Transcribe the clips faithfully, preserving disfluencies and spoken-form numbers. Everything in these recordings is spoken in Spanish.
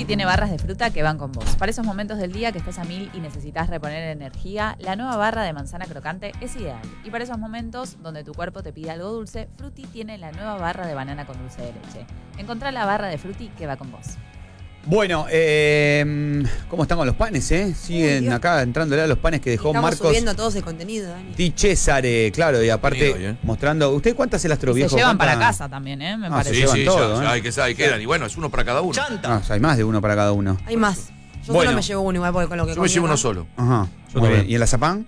tiene barras de fruta que van con vos. Para esos momentos del día que estás a mil y necesitas reponer energía, la nueva barra de manzana crocante es ideal. Y para esos momentos donde tu cuerpo te pide algo dulce, Frutti tiene la nueva barra de banana con dulce de leche. Encontrá la barra de Frutti que va con vos. Bueno, eh, ¿cómo están con los panes, eh? Siguen Uy, acá entrándole a los panes que dejó Estamos Marcos subiendo todos el contenido, Dani. Di Césare, claro, y aparte Contenido, ¿eh? mostrando... ¿Usted cuántas se las tró, Y viejo? se llevan ¿Cuántas? para casa también, ¿eh? Me Ah, parece. se Sí, llevan sí, todo, ya, ¿eh? ya hay que saber, quedan. Y bueno, es uno para cada uno. Ah, o sea, hay más de uno para cada uno. Hay más. Yo Bueno. solo me llevo uno igual porque con lo que Yo me comí llevo acá. uno solo. Ajá, Yo muy bien. también. ¿Y el azapán?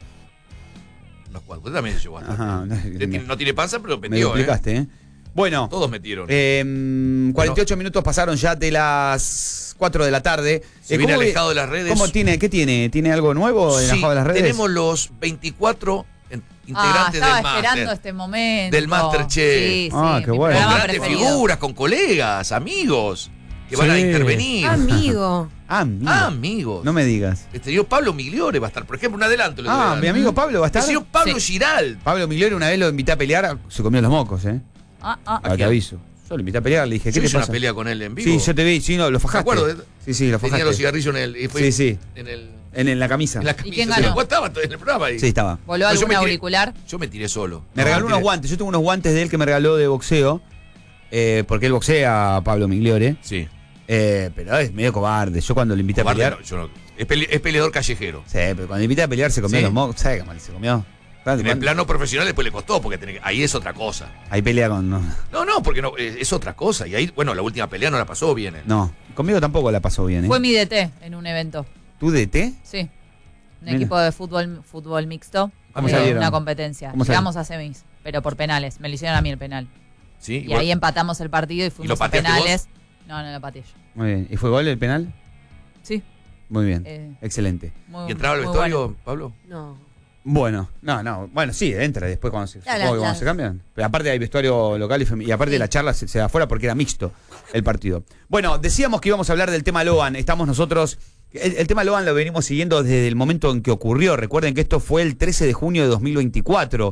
Los cuatro. Usted también se llevó bastante. Ajá. Usted tiene- no tiene panza, pero Me metió, ¿eh? duplicaste, ¿eh? Bueno, Todos metieron. eh, cuarenta y ocho minutos pasaron ya de las cuatro de la tarde. Se Eh, viene ¿cómo- alejado de las redes. ¿Cómo tiene? ¿Qué tiene? ¿Tiene algo nuevo Sí, alejado de las redes? tenemos los veinticuatro en- Ah, integrantes estaba del esperando máster. este momento. Del Masterchef. Sí, sí, Ah, qué mi bueno. programa Grandes preferido. figuras, con colegas, amigos, que van a Sí. intervenir. Amigo. Ah, mira. Ah, amigos. No me digas. El señor Pablo Migliore va a estar, por ejemplo, un adelanto. le Ah, doy a- mi amigo Pablo va a estar. El señor Pablo Sí. Giral. Pablo Migliore una vez lo invité a pelear, se comió los mocos, ¿eh? Ah, ah. Ah, te quién? aviso. Yo lo invité a pelear, le dije, ¿qué Yo te hice una pasa? pelea con él en vivo. Sí, yo te vi, sí, no, lo fajaste. ¿Te acuerdas? Sí, sí, lo Tenía fajaste. los cigarrillos en el. y fue Sí, sí. En, el, En, en la camisa. en la camisa. quién Se ganó? lo estaba en el programa ahí. Sí, estaba. ¿Voló No, yo algún me tiré- auricular? Yo me tiré solo. Me No, regaló tiré. unos guantes. Yo tengo unos guantes de él que me regaló de boxeo. eh, porque él boxea, Pablo Migliore. Sí. Eh, pero es medio cobarde. Yo cuando le invité Cobarde, a pelear. no, yo no- es, pele- es peleador callejero. Sí, pero cuando le invité a pelear se comió Sí. los mocos. ¿Sabes qué mal se comió? En el plano profesional después le costó, porque tiene que- ahí es otra cosa. Ahí pelea con. No, No, no, porque no, es, es otra cosa. Y ahí, bueno, la última pelea no la pasó bien. él. no, conmigo tampoco la pasó bien, ¿eh? Fue mi D T en un evento. ¿Tú de té? Sí. Un Mira. equipo de fútbol fútbol mixto. ¿Cómo eh, salieron? Una competencia. ¿Cómo Llegamos a semis, pero por penales. Me lo hicieron a mí el penal. ¿Sí? Y Igual- ahí empatamos el partido y fuimos lo a pateaste penales. No, no lo pateé yo. Muy bien. ¿Y fue gol el penal? Sí. Muy bien. Eh, Excelente. muy, ¿Y entraba al muy vestuario, bueno. Pablo? No. Bueno, no, no. Bueno, sí, entra después cuando se, Ya, supongo la- que cuando la- se cambian. Pero aparte hay vestuario local y, fem- y aparte Sí. la charla se, se da afuera porque era mixto el partido. Bueno, decíamos que íbamos a hablar del tema Loan. Estamos nosotros. El, el tema Loan lo venimos siguiendo desde el momento en que ocurrió. Recuerden que esto fue el trece de junio de dos mil veinticuatro.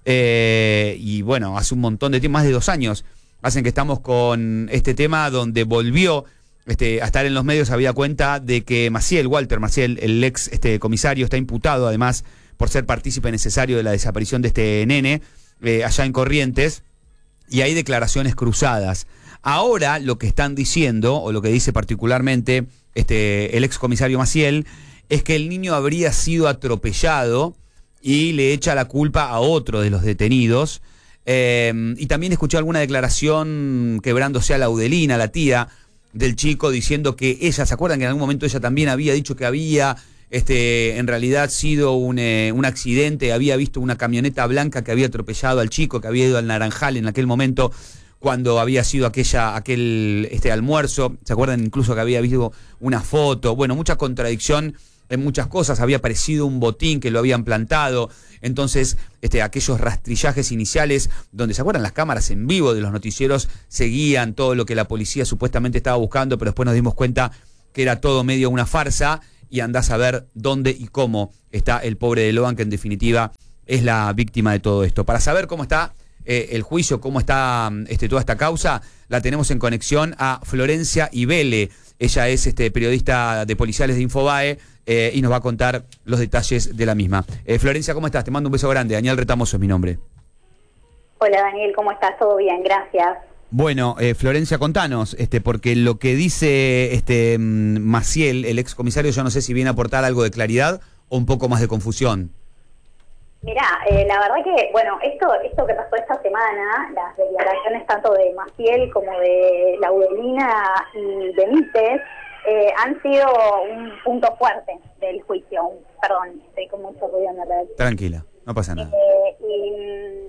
Eh, y bueno, hace un montón de tiempo, más de dos años, hacen que estamos con este tema donde volvió este, a estar en los medios. Había cuenta de que Maciel, Walter Maciel, el ex este, comisario, está imputado además por ser partícipe necesario de la desaparición de este nene eh, allá en Corrientes, y hay declaraciones cruzadas. Ahora lo que están diciendo, o lo que dice particularmente este, el ex comisario Maciel, es que el niño habría sido atropellado y le echa la culpa a otro de los detenidos. Eh, y también escuché alguna declaración quebrándose a Laudelina, la tía del chico, diciendo que ella, ¿se acuerdan que en algún momento ella también había dicho que había este, en realidad sido un, eh, un accidente, había visto una camioneta blanca que había atropellado al chico, que había ido al Naranjal en aquel momento cuando había sido aquella, aquel este, almuerzo? ¿Se acuerdan incluso que había visto una foto? Bueno, mucha contradicción en muchas cosas. Había aparecido un botín que lo habían plantado. Entonces, este, aquellos rastrillajes iniciales donde, ¿se acuerdan? Las cámaras en vivo de los noticieros seguían todo lo que la policía supuestamente estaba buscando, pero después nos dimos cuenta que era todo medio una farsa, y andás a ver dónde y cómo está el pobre de Loan, que en definitiva es la víctima de todo esto. Para saber cómo está eh, el juicio, cómo está este, toda esta causa, la tenemos en conexión a Florencia Ibele. Ella es este, periodista de policiales de Infobae eh, y nos va a contar los detalles de la misma. Eh, Florencia, ¿cómo estás? Te mando un beso grande. Daniel Retamoso es mi nombre. Hola Daniel, ¿cómo estás? Todo bien, gracias. Bueno, eh, Florencia, contanos, este, porque lo que dice este mm, Maciel, el ex comisario, yo no sé si viene a aportar algo de claridad o un poco más de confusión. Mirá, eh, la verdad que, bueno, esto esto que pasó esta semana, las declaraciones tanto de Maciel como de Laudelina y Benítez, eh, han sido un punto fuerte del juicio. Perdón, estoy con mucho ruido en la red. Tranquila, no pasa nada. Eh, y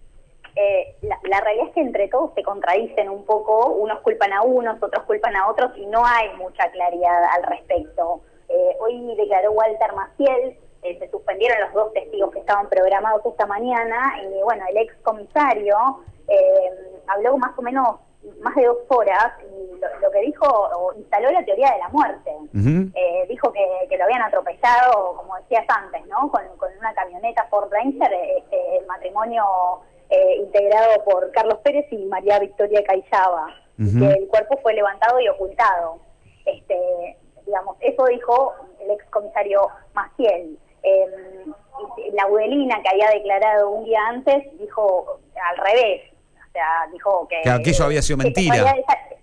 eh, la, la realidad es que entre todos se contradicen un poco, unos culpan a unos, otros culpan a otros, y no hay mucha claridad al respecto. Eh, hoy declaró Walter Maciel. Eh, se suspendieron los dos testigos que estaban programados esta mañana, y bueno, el ex comisario eh, habló más o menos más de dos horas, y lo, lo que dijo, o instaló la teoría de la muerte. Uh-huh. Eh, dijo que, que lo habían atropellado, como decías antes, ¿no? Con, con una camioneta Ford Ranger, este, el matrimonio eh, integrado por Carlos Pérez y María Victoria Cayaba, Uh-huh. que el cuerpo fue levantado y ocultado. Este, digamos, eso dijo el excomisario Maciel. Eh, la Udelina, que había declarado un día antes, dijo al revés. O sea, dijo que... Que aquello había sido mentira. Esa,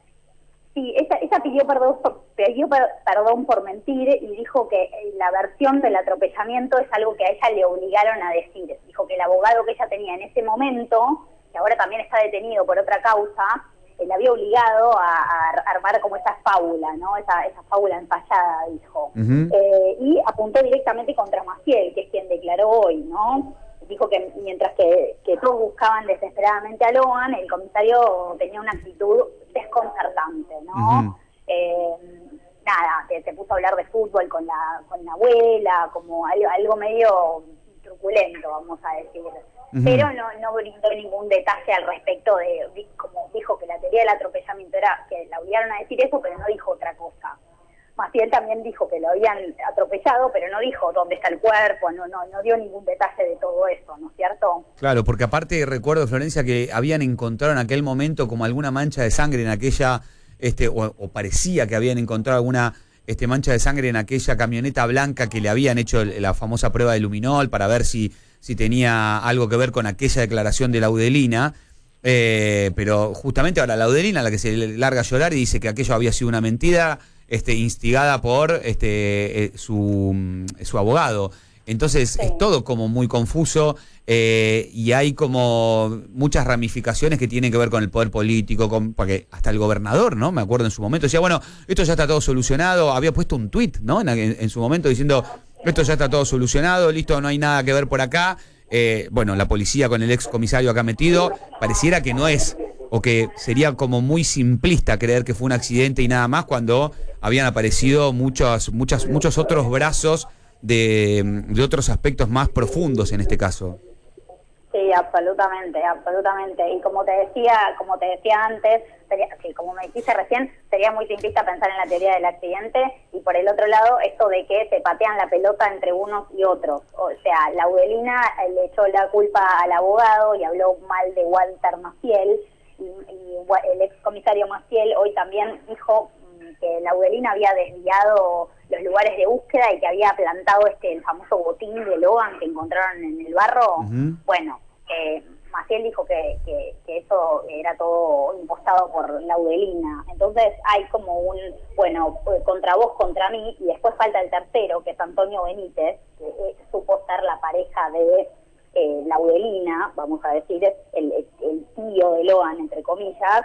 sí, ella, ella pidió, perdón, por, pidió perdón por mentir y dijo que la versión del atropellamiento es algo que a ella le obligaron a decir. Dijo que el abogado que ella tenía en ese momento, que ahora también está detenido por otra causa, le había obligado a, a armar como esa fábula, ¿no? Esa, esa fábula ensayada, dijo. Uh-huh. Eh, y apuntó directamente contra Maciel, que es quien declaró hoy, ¿no? Dijo que mientras que, que todos buscaban desesperadamente a Loan, el comisario tenía una actitud desconcertante, ¿no? Uh-huh. Eh, nada, se, se puso a hablar de fútbol con la, con la abuela, como algo, algo medio truculento, vamos a decir. Uh-huh. Pero no, no brindó ningún detalle al respecto de, como dijo que la teoría del atropellamiento era que la obligaron a decir eso, pero no dijo otra cosa. Maciel también dijo que lo habían atropellado, pero no dijo dónde está el cuerpo, no, no, no dio ningún detalle de todo eso, ¿no es cierto? Claro, porque aparte recuerdo, Florencia, que habían encontrado en aquel momento como alguna mancha de sangre en aquella, este, o, o parecía que habían encontrado alguna este, mancha de sangre en aquella camioneta blanca que le habían hecho el, la famosa prueba de luminol para ver si si tenía algo que ver con aquella declaración de la Udelina, eh, pero justamente ahora la Udelina, la que se larga a llorar y dice que aquello había sido una mentira este, instigada por este, eh, su, su abogado. Entonces sí. Es todo como muy confuso eh, y hay como muchas ramificaciones que tienen que ver con el poder político, con, porque hasta el gobernador, ¿no? Me acuerdo en su momento, decía, bueno, esto ya está todo solucionado, había puesto un tuit, ¿no? En, en, en su momento diciendo... Esto ya está todo solucionado, listo, no hay nada que ver por acá. Eh, bueno, la policía con el ex comisario acá metido, pareciera que no es, o que sería como muy simplista creer que fue un accidente y nada más, cuando habían aparecido muchos, muchas, muchos otros brazos de, de otros aspectos más profundos en este caso. Sí, absolutamente, absolutamente. Y como te decía, como te decía antes, sería, sí, como me dijiste recién, sería muy simplista pensar en la teoría del accidente, y por el otro lado, esto de que se patean la pelota entre unos y otros. O sea, la Udelina le echó la culpa al abogado y habló mal de Walter Maciel, y, y el ex comisario Maciel hoy también dijo que la Udelina había desviado los lugares de búsqueda y que había plantado este el famoso botín de Loan que encontraron en el barro. Uh-huh. Bueno, eh, Maciel dijo que, que, que eso era todo impostado por la Udelina. Entonces hay como un, bueno, contra vos, contra mí, y después falta el tercero, que es Antonio Benítez, que eh, supo ser la pareja de eh, la Udelina, vamos a decir, el, el tío de Loan, entre comillas.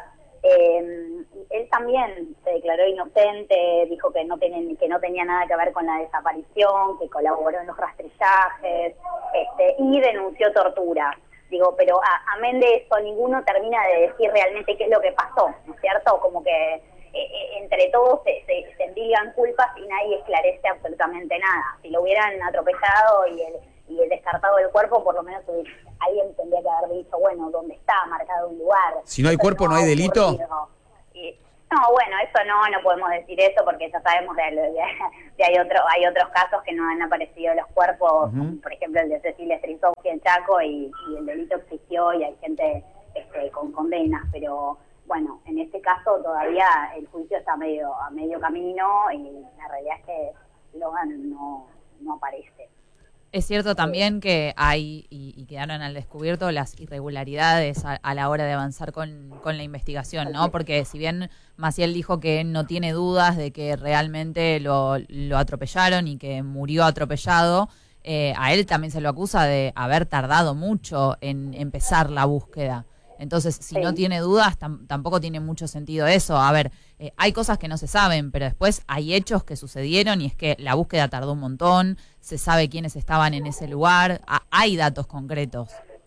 Eh, él también se declaró inocente, dijo que no, ten, que no tenía nada que ver con la desaparición, que colaboró en los rastrillajes, este, y denunció tortura. Digo, pero a, amén de eso, ninguno termina de decir realmente qué es lo que pasó, ¿no es cierto? Como que eh, entre todos se, se, se endilgan culpas y nadie esclarece absolutamente nada. Si lo hubieran atropellado y el y el descartado del cuerpo, por lo menos alguien tendría que haber dicho, bueno, ¿dónde está? Marcado un lugar. Si no hay cuerpo, ¿no hay delito? Y, no, bueno, eso no, no podemos decir eso, porque ya sabemos de, de, de hay otro, hay otros casos que no han aparecido los cuerpos, uh-huh. Por ejemplo el de Cecilia Strisowski en Chaco, y, y el delito existió y hay gente este, con condenas, pero bueno, en este caso todavía el juicio está medio a medio camino y la realidad es que Loan no, no aparece. Es cierto también que hay, y, y quedaron al descubierto, las irregularidades a, a la hora de avanzar con, con la investigación, ¿no? Porque si bien Maciel dijo que no tiene dudas de que realmente lo, lo atropellaron y que murió atropellado, eh, a él también se lo acusa de haber tardado mucho en empezar la búsqueda. Entonces, si sí. no tiene dudas, tam- tampoco tiene mucho sentido eso. A ver, eh, hay cosas que no se saben, pero después hay hechos que sucedieron y es que la búsqueda tardó un montón, se sabe quiénes estaban en ese lugar, a- hay datos concretos.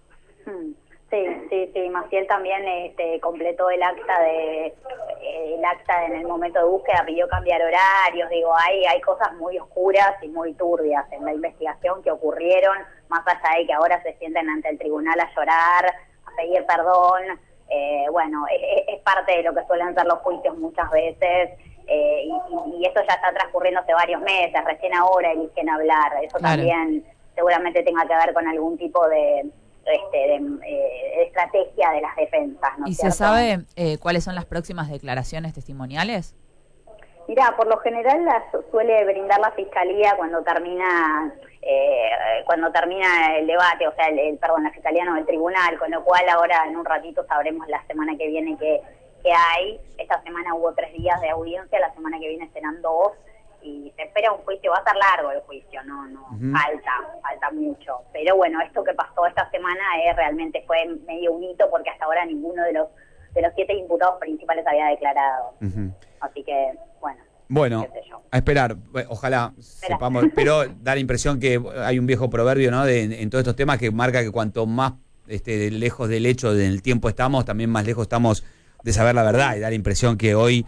Sí, sí, sí. Maciel también este, completó el acta de el acta en el momento de búsqueda, pidió cambiar horarios. Digo, hay hay cosas muy oscuras y muy turbias en la investigación que ocurrieron, más allá de que ahora se sienten ante el tribunal a llorar, a pedir perdón. Eh, bueno, es, es parte de lo que suelen ser los juicios muchas veces, eh, y, y esto ya está transcurriendo hace varios meses, recién ahora eligen hablar. Eso claro. También seguramente tenga que ver con algún tipo de, este, de, eh, de estrategia de las defensas, ¿no? ¿Y ¿cierto? se sabe eh, cuáles son las próximas declaraciones testimoniales? Mirá, por lo general las suele brindar la fiscalía cuando termina eh, cuando termina el debate, o sea, el, el perdón, la fiscalía no, el tribunal, con lo cual ahora en un ratito sabremos la semana que viene qué que hay. Esta semana hubo tres días de audiencia, la semana que viene serán dos y se espera un juicio, va a ser largo el juicio, no, no, Uh-huh. falta, falta mucho. Pero bueno, esto que pasó esta semana eh, realmente fue medio un hito porque hasta ahora ninguno de los de los siete imputados principales había declarado. Ujú. Así que, bueno. Bueno, qué sé yo. a esperar. Bueno, ojalá Espera. sepamos, pero da la impresión que hay un viejo proverbio, ¿no? De, en todos estos temas que marca que cuanto más este, lejos del hecho del tiempo estamos, también más lejos estamos de saber la verdad. Y da la impresión que hoy,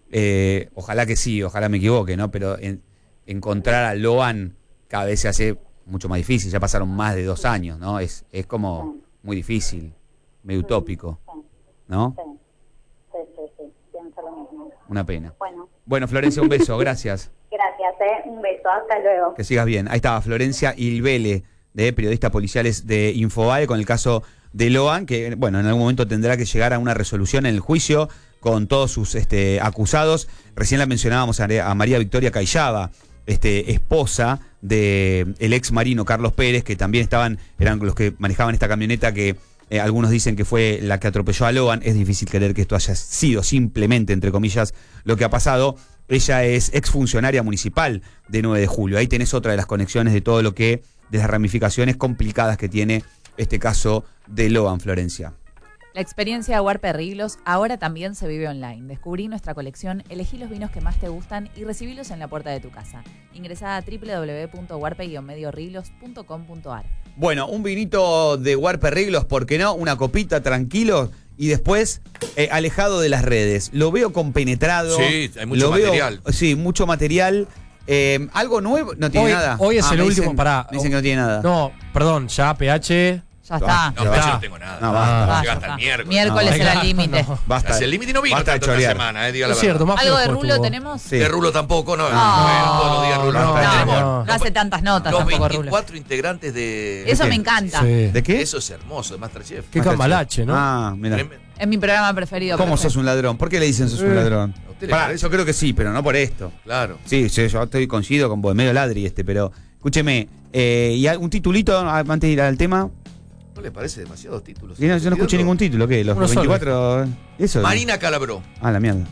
eh, ojalá que sí, ojalá me equivoque, ¿no? Pero en, encontrar a Loan cada vez se hace mucho más difícil. Ya pasaron más de dos años, ¿no? Es, es como muy difícil, medio utópico, Sí, ¿no? sí, sí, sí, sí, pienso lo mismo. Una pena. Bueno, Bueno, Florencia, un beso, gracias. gracias, ¿eh? Un beso, hasta luego. Que sigas bien. Ahí estaba Florencia Ilvele, de periodistas policiales de Infobae, con el caso de Loan, que bueno, en algún momento tendrá que llegar a una resolución en el juicio con todos sus este, acusados. Recién la mencionábamos a, a María Victoria Cayaba, este, esposa del ex marino Carlos Pérez, que también estaban, eran los que manejaban esta camioneta que eh, algunos dicen que fue la que atropelló a Loan. Es difícil creer que esto haya sido simplemente, entre comillas, lo que ha pasado. Ella es exfuncionaria municipal de nueve de julio. Ahí tenés otra de las conexiones de todo lo que, de las ramificaciones complicadas que tiene este caso de Loan, Florencia. La experiencia de Huarpe Riglos ahora también se vive online. Descubrí nuestra colección, elegí los vinos que más te gustan y recibilos en la puerta de tu casa. Ingresá a doble u doble u doble u punto huarpe guion medio riglos punto com punto a r. Bueno, un vinito de Huarpe Riglos, ¿por qué no? Una copita, tranquilo, y después eh, alejado de las redes. Lo veo compenetrado. Sí, hay mucho lo veo- material. sí, mucho material. Eh, ¿Algo nuevo? No tiene Hoy- nada. hoy es el me último, dicen- pará. Me dicen que no tiene nada. No, perdón, ya P H. Ya está. No, Ya pero yo está. no tengo nada. No, basta. Ah, Ya Llega está. hasta el miércoles. Miércoles No, era no, el límite. no. Basta. Hacia el límite no vino Basta de tanto esta chorear. semana, eh, diga Es la cierto, verdad. más ¿Algo de flojo Rulo estuvo. tenemos? Sí. De Rulo tampoco, no. No. Bueno, todos los días Rulo. No, tenemos. no. No hace tantas notas Los tampoco, Rulo. veinticuatro integrantes de... Eso ¿De me qué? encanta. Sí. ¿De qué? Eso es hermoso, de Masterchef. Qué cambalache, ¿no? Ah, mira. Tremendo. Es mi programa preferido. ¿Cómo profe. sos un ladrón? ¿Por qué le dicen sos un Eh. ladrón? ¿A usted le Pará, parece? yo creo que sí, pero no por esto. Claro. Sí, sí, yo estoy coincido con vos, medio ladri este, pero escúcheme, eh, ¿y un titulito antes de ir al tema? ¿No le parece demasiados títulos? Y no, yo no escuché ningún título, ¿qué? ¿Los Uno solo. veinticuatro? ¿Eso? Marina Calabró Ah, la mierda.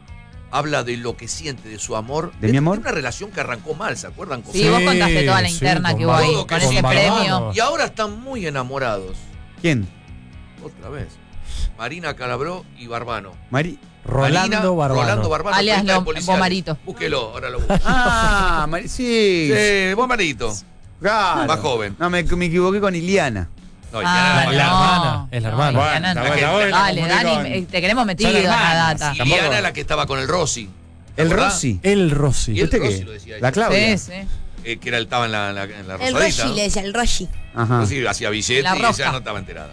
habla de lo que siente, de su amor. ¿De mi amor? una relación que arrancó mal, ¿se acuerdan? Con- Sí, vos contaste toda la sí, interna con que hubo ahí, Bardo, con que ese con premio. Barbano. Y ahora están muy enamorados. ¿Quién? Otra vez. Marina Calabró y Barbano. Mari. Rolando Marina, Barbano. Rolando Barbano. Alias periodista de Lo- policiales. Bomarito. Búsquelo, ahora lo busco. Ah, Mari, sí. Sí, Bomarito. Claro. Más joven. No, me, me equivoqué con Iliana. No, y Ah, Diana La, la no. hermana, es la No, hermana. Iliana Bueno, no. está bueno, está Dale, bueno, Dani, con- eh, te queremos metido en la hermanas. data. Y Tampoco- Diana es la que estaba con el Rossi. ¿te ¿El acordás? Rossi? El Rossi. Y el ¿Usted Rossi qué? lo decía La ella. Claudia. Sí, sí. Eh, que era, estaba en la, en la, en la El rosadita. Roshi, ¿no? le decía, el Roshi. Ajá. Rossi hacía billete La y rosca. ella no estaba enterada.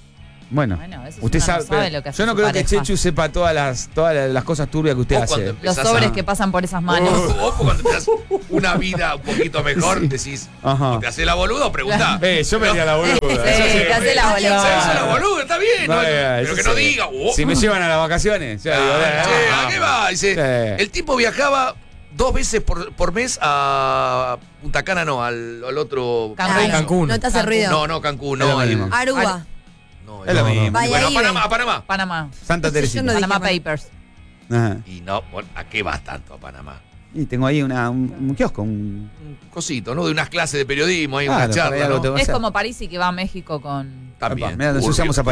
Bueno, Bueno, eso usted uno no sabe, sabe pero lo que hace yo no su creo pareja. que Chechu sepa todas las todas las- las cosas turbias que usted Vos hace. cuando Los empezás sobres a- que pasan por esas manos. Vos, vos cuando te das una vida un poquito mejor, decís, Ajá. ¿o te haces la boluda o preguntás? Eh, yo me haría la boluda. Sí, te hace la Se boluda. hizo la boluda, está bien. No, ¿no? eh, Pero yo que no sé. diga. oh, Si me llevan a las vacaciones, ya digo, ah, eh, che, ah. ¿a qué va? Dice, Sí. el tipo viajaba dos veces por, por mes a Punta Cana, no, al, al otro... Cancún. Ay, Cancún. No te hace Cancún. ruido. No, no, Cancún, Es no. lo al- mismo. Aruba. no, Es lo no. mismo. Vaya Bueno, a ahí, Panamá, ven. a Panamá. Panamá. Santa Eso yo Teresita. no dije Panamá nada. Papers. Ajá. Y no, bueno, ¿a qué vas tanto a Panamá? Y tengo ahí una, un, un kiosco, un... Un cosito, ¿no? De unas clases de periodismo, hay Claro, una por ahí charla, algo ¿no? te va a Es hacer. como París y que va a México con... También. Mirá, nos Uy, usamos a